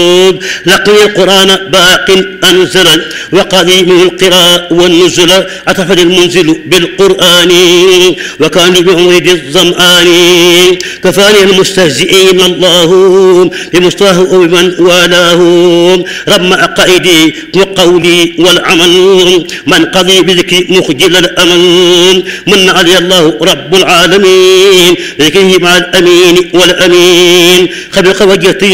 لقي القرآن باق أنزل وقديم القراء والنزل أتفد المنزل بالقرآن وكان بمورد الظمآن كفاني المستهزئين الله بمصطاه وبمن والاه رم عقائدي وقولي والعمل من قضي بذكر مخجل الأمل من علي الله رب العالمين ذكره مع الأمين والأمين خبق وجهتي